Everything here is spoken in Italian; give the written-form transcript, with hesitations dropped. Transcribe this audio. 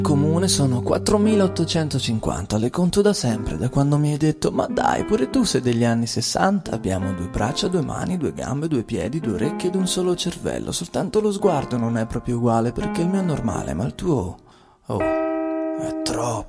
Comune sono 4850, le conto da sempre, da quando mi hai detto ma dai, pure tu sei degli anni 60. Abbiamo 2 braccia, 2 mani, 2 gambe, 2 piedi, 2 orecchie ed un solo cervello. Soltanto lo sguardo non è proprio uguale perché il mio è normale, ma il tuo... oh, è troppo.